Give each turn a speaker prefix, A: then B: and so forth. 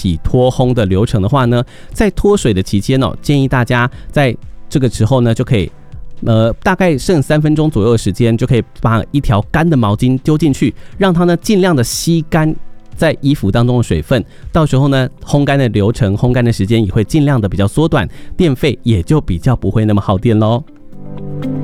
A: 洗脱烘的流程的话呢，在脱水的期间建议大家在这个时候呢就可以大概剩3分钟左右的时间，就可以把一条干的毛巾丢进去，让它呢尽量的吸干在衣服当中的水分，到时候呢烘干的流程、烘干的时间也会尽量的比较缩短，电费也就比较不会那么耗电咯。